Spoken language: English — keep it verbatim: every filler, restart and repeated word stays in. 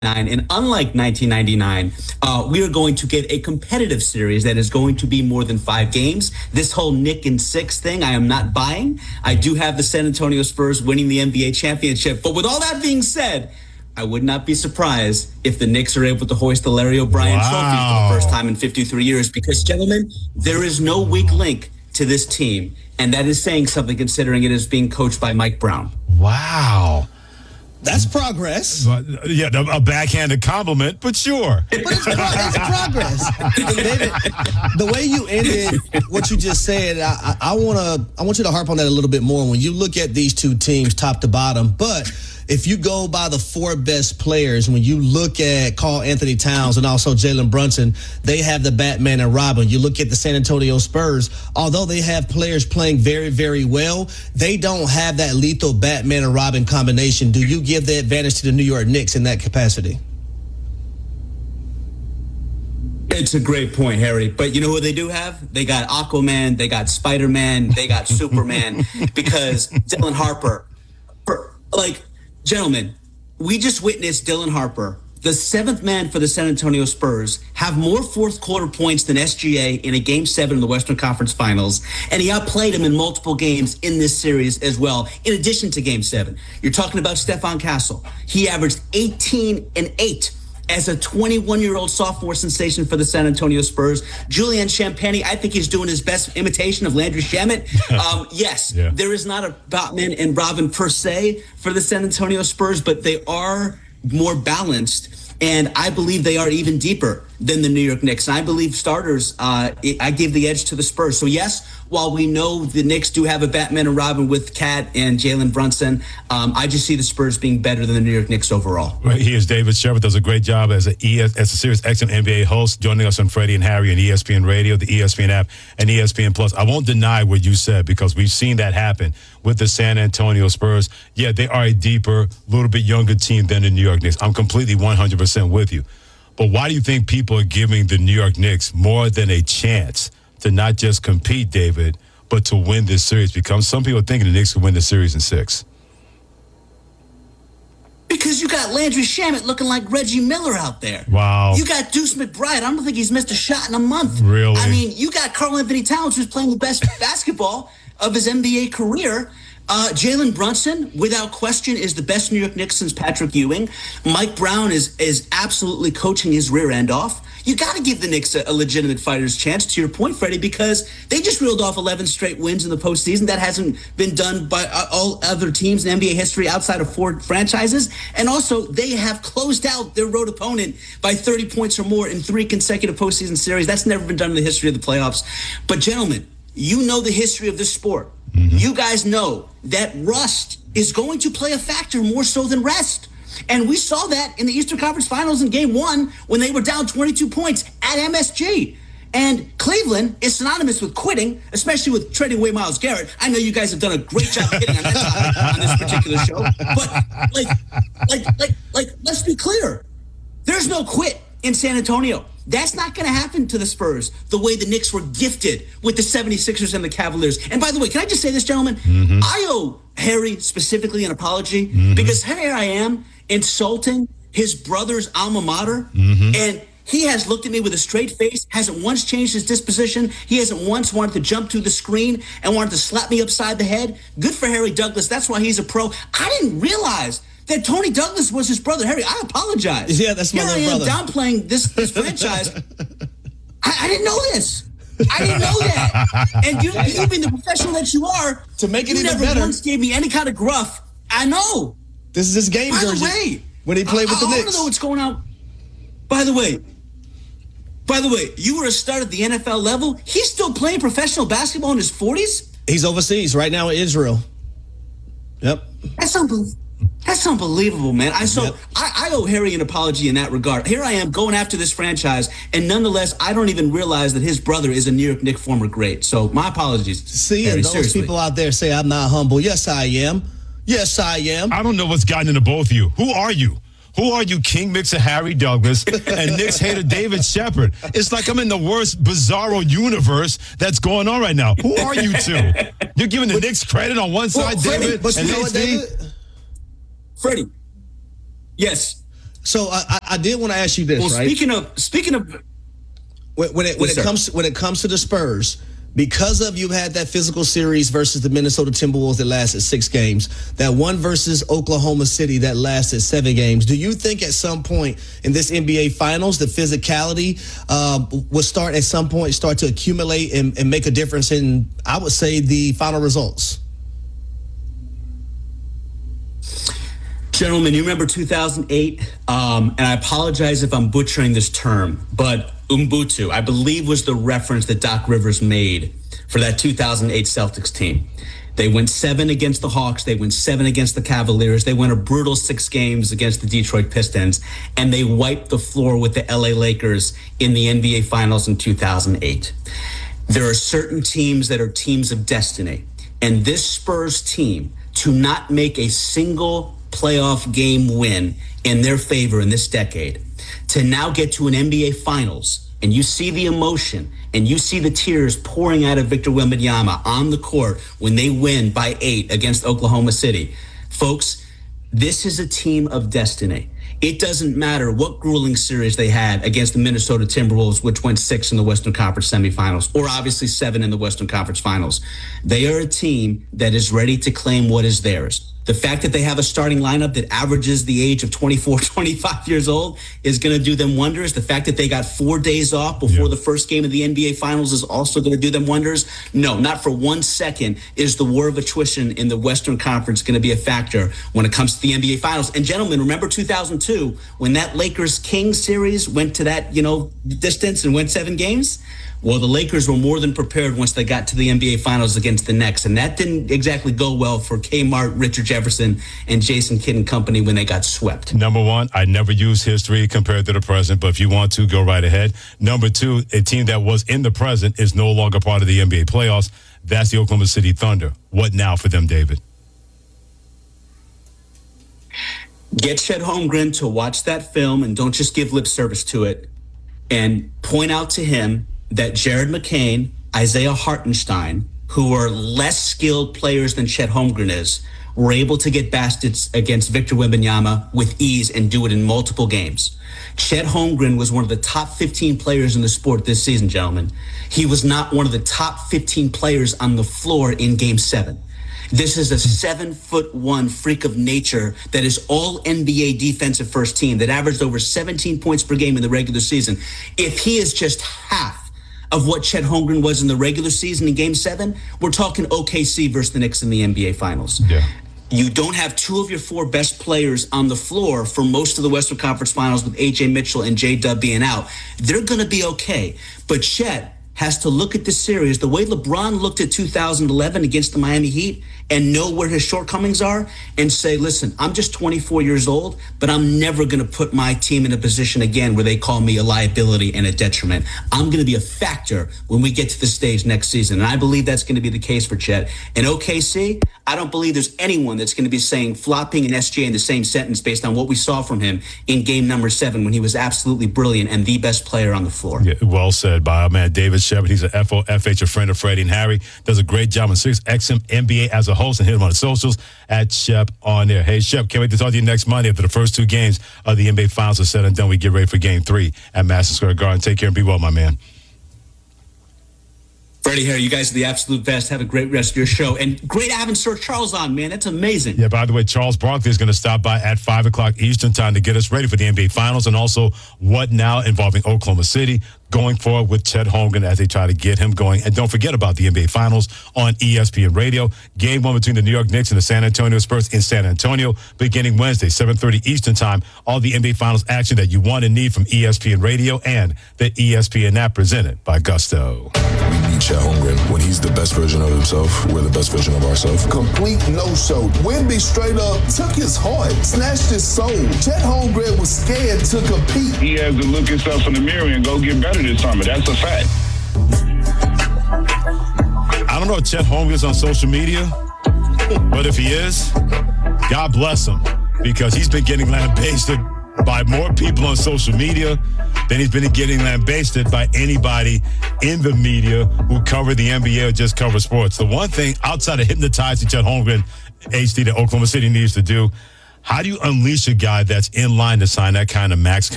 And unlike nineteen ninety-nine, uh, we are going to get a competitive series that is going to be more than five games. This whole Nick and six thing, I am not buying. I do have the San Antonio Spurs winning the N B A championship. But with all that being said, I would not be surprised if the Knicks are able to hoist the Larry O'Brien wow. trophy for the first time in fifty-three years. Because, gentlemen, there is no weak link to this team. And that is saying something considering it is being coached by Mike Brown. Wow. That's progress. But, yeah, a backhanded compliment, but sure. But it's, pro- it's progress. David, the way you ended what you just said, I, I, I want to I want you to harp on that a little bit more. When you look at these two teams, top to bottom, but if you go by the four best players, when you look at Karl Anthony Towns and also Jalen Brunson, they have the Batman and Robin. You look at the San Antonio Spurs, although they have players playing very, very well, they don't have that lethal Batman and Robin combination. Do you give the advantage to the New York Knicks in that capacity? It's a great point, Harry. But you know what they do have? They got Aquaman, they got Spider-Man, they got Superman, because Dylan Harper, like, gentlemen, we just witnessed Dylan Harper, the seventh man for the San Antonio Spurs, have more fourth quarter points than S G A in a game seven in the Western Conference Finals. And he outplayed him in multiple games in this series as well, in addition to game seven. You're talking about Stephon Castle. He averaged eighteen and eight as a twenty-one-year-old sophomore sensation for the San Antonio Spurs. Julian Champagnie, I think he's doing his best imitation of Landry Shamet. Um, yes, yeah. There is not a Batman and Robin per se for the San Antonio Spurs, but they are more balanced. And I believe they are even deeper than the New York Knicks. And I believe starters, uh, I give the edge to the Spurs. So, yes, while we know the Knicks do have a Batman and Robin with Cat and Jalen Brunson, um, I just see the Spurs being better than the New York Knicks overall. Right, he is David Shepard. Does a great job as a, as a Sirius X M N B A host, joining us on Freddie and Harry on E S P N Radio, the E S P N app, and E S P N Plus. I won't deny what you said, because we've seen that happen with the San Antonio Spurs. Yeah, they are a deeper, little bit younger team than the New York Knicks. I'm completely one hundred percent with you. But why do you think people are giving the New York Knicks more than a chance to not just compete, David, but to win this series? Because some people are thinking the Knicks could win the series in six. Because you got Landry Shamet looking like Reggie Miller out there. Wow. You got Deuce McBride. I don't think he's missed a shot in a month. Really? I mean, you got Karl Anthony Towns, who's playing the best basketball of his N B A career. Uh, Jalen Brunson, without question, is the best New York Knicks since Patrick Ewing. Mike Brown is is absolutely coaching his rear end off. You got to give the Knicks a, a legitimate fighter's chance, to your point, Freddie, because they just reeled off eleven straight wins in the postseason. That hasn't been done by uh, all other teams in N B A history outside of four franchises. And also, they have closed out their road opponent by thirty points or more in three consecutive postseason series. That's never been done in the history of the playoffs. But, gentlemen, you know the history of this sport. Mm-hmm. You guys know that rust is going to play a factor more so than rest. And we saw that in the Eastern Conference Finals in game one when they were down twenty-two points at M S G. And Cleveland is synonymous with quitting, especially with trading away Myles Garrett. I know you guys have done a great job hitting on that topic on this particular show. But, like, like, like, like, let's be clear. There's no quit in San Antonio. That's not going to happen to the Spurs the way the Knicks were gifted with the seventy-sixers and the Cavaliers. And by the way, can I just say this, gentlemen? Mm-hmm. I owe Harry specifically an apology mm-hmm. because here I am insulting his brother's alma mater. Mm-hmm. And he has looked at me with a straight face, hasn't once changed his disposition. He hasn't once wanted to jump to the screen and wanted to slap me upside the head. Good for Harry Douglas. That's why he's a pro. I didn't realize that Tony Douglas was his brother. Harry, I apologize. Yeah, that's my Here little I am brother. downplaying this, this franchise. I, I didn't know this. I didn't know that. And you, you being the professional that you are, to make it you even never better, once gave me any kind of gruff. I know. This is his game By jersey. the way, when he played I, with the I, Knicks. I want to know what's going on. By the way, by the way, you were a star at the N F L level. He's still playing professional basketball in his forties? He's overseas right now in Israel. Yep. That's unbelievable. That's unbelievable, man. I so yep. I, I owe Harry an apology in that regard. Here I am going after this franchise, and nonetheless, I don't even realize that his brother is a New York Knicks former great. So my apologies. See, Harry, and those seriously. people out there say I'm not humble. Yes, I am. Yes, I am. I don't know what's gotten into both of you. Who are you? Who are you, King Mixer Harry Douglas and Knicks hater David Shepard? It's like I'm in the worst bizarro universe that's going on right now. Who are you two? You're giving the Knicks credit on one side, well, Freddie, David, but and you know what, David? Freddie, yes. So I, I did want to ask you this, well, right? Speaking of speaking of when, when it when yes, it sir. comes when it comes to the Spurs, because of you've had that physical series versus the Minnesota Timberwolves that lasted six games, that one versus Oklahoma City that lasted seven games. Do you think at some point in this N B A Finals, the physicality uh, will start at some point start to accumulate and, and make a difference in, I would say, the final results? Gentlemen, you remember two thousand eight, um, and I apologize if I'm butchering this term, but Ubuntu, I believe, was the reference that Doc Rivers made for that two thousand eight Celtics team. They went seven against the Hawks. They went seven against the Cavaliers. They went a brutal six games against the Detroit Pistons, and they wiped the floor with the L A Lakers in the N B A Finals in two thousand eight. There are certain teams that are teams of destiny, and this Spurs team, to not make a single playoff game win in their favor in this decade, to now get to an N B A Finals, and you see the emotion and you see the tears pouring out of Victor Wembanyama on the court when they win by eight against Oklahoma City. Folks, this is a team of destiny. It doesn't matter what grueling series they had against the Minnesota Timberwolves, which went six in the Western Conference semifinals, or obviously seven in the Western Conference finals. They are a team that is ready to claim what is theirs. The fact that they have a starting lineup that averages the age of twenty-four, twenty-five years old is going to do them wonders. The fact that they got four days off before Yeah. the first game of the N B A Finals is also going to do them wonders. No, not for one second is the war of attrition in the Western Conference going to be a factor when it comes to the N B A Finals. And gentlemen, remember two thousand two when that Lakers-Kings series went to that, you know, distance and went seven games? Well, the Lakers were more than prepared once they got to the N B A Finals against the Knicks, and that didn't exactly go well for Kmart, Richard Jefferson, and Jason Kidd and company when they got swept. Number one, I never use history compared to the present, but if you want to, go right ahead. Number two, a team that was in the present is no longer part of the N B A playoffs. That's the Oklahoma City Thunder. What now for them, David? Get Chet Holmgren to watch that film and don't just give lip service to it, and point out to him that Jared McCain, Isaiah Hartenstein, who are less skilled players than Chet Holmgren is, were able to get baskets against Victor Wembanyama with ease and do it in multiple games. Chet Holmgren was one of the top fifteen players in the sport this season, gentlemen. He was not one of the top fifteen players on the floor in Game seven. This is a seven foot one freak of nature that is all N B A defensive first team that averaged over seventeen points per game in the regular season. If he is just half of what Chet Holmgren was in the regular season in Game seven, we're talking O K C versus the Knicks in the N B A Finals. Yeah. You don't have two of your four best players on the floor for most of the Western Conference Finals with A J Mitchell and J-Dub being out. They're going to be okay. But Chet has to look at this series the way LeBron looked at two thousand eleven against the Miami Heat and know where his shortcomings are and say, listen, I'm just twenty-four years old, but I'm never going to put my team in a position again where they call me a liability and a detriment. I'm going to be a factor when we get to the stage next season. And I believe that's going to be the case for Chet. In O K C, I don't believe there's anyone that's going to be saying flopping and S J in the same sentence based on what we saw from him in game number seven when he was absolutely brilliant and the best player on the floor. Yeah, well said by our man David Shepard. He's an F O F H, a friend of Freddie and Harry. Does a great job on Sirius X M N B A as a host, and hit him on the socials at Shep on there. Hey, Shep, can't wait to talk to you next Monday after the first two games of the N B A Finals are said and done. We get ready for game three at Madison Square Garden. Take care and be well, my man. Freddie, Harry, you guys are the absolute best. Have a great rest of your show. And great having Sir Charles on, man. That's amazing. Yeah, by the way, Charles Barkley is going to stop by at five o'clock Eastern time to get us ready for the N B A Finals and also What Now involving Oklahoma City going forward with Chet Holmgren as they try to get him going. And don't forget about the N B A Finals on E S P N Radio. Game one between the New York Knicks and the San Antonio Spurs in San Antonio beginning Wednesday, seven thirty Eastern time. All the N B A Finals action that you want and need from E S P N Radio and the E S P N app presented by Gusto. We need Chet Holmgren. When he's the best version of himself, we're the best version of ourselves. Complete no-show. Wemby straight up took his heart, snatched his soul. Chet Holmgren was scared to compete. He has to look himself in the mirror and go get better this summer. That's a fact. I don't know if Chet Holmgren's on social media, but if he is, God bless him, because he's been getting lambasted by more people on social media than he's been getting lambasted by anybody in the media who cover the N B A or just cover sports. The one thing outside of hypnotizing Chet Holmgren, H D, that Oklahoma City needs to do, How do you unleash a guy that's in line to sign that kind of max